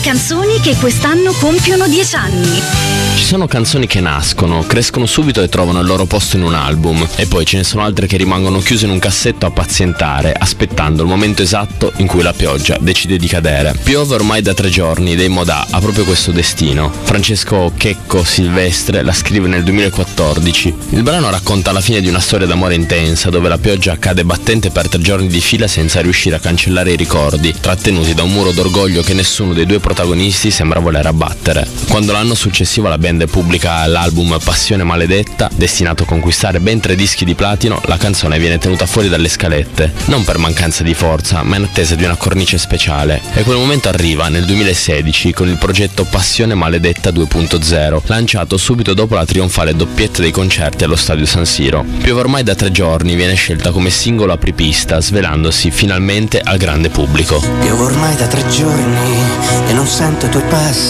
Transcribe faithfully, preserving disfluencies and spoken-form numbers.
canzoni che quest'anno compiono dieci anni. Ci sono canzoni che nascono, crescono subito e trovano il loro posto in un album, e poi ce ne sono altre che rimangono chiuse in un cassetto a pazientare, aspettando il momento esatto in cui la pioggia decide di cadere. Piove ormai da tre giorni dei Modà ha proprio questo destino. Francesco Checco Silvestre la scrive nel duemilaquattordici. Il brano racconta la fine di una storia d'amore intensa, dove la pioggia cade battente per tre giorni di fila senza riuscire a cancellare i ricordi, trattenuti da un muro d'orgoglio che nessuno dei due protagonisti sembra voler abbattere. Quando l'anno successivo la band pubblica l'album Passione Maledetta, destinato a conquistare ben tre dischi di platino, la canzone viene tenuta fuori dalle scalette, non per mancanza di forza, ma in attesa di una cornice speciale. E quel momento arriva nel duemilasedici con il progetto Passione Maledetta due punto zero, lanciato subito dopo la trionfale doppietta dei concerti allo Stadio San Siro. Piove ormai da tre giorni viene scelta come singolo apripista, svelandosi finalmente al grande pubblico. Piove ormai da tre giorni e non sento i tuoi passi.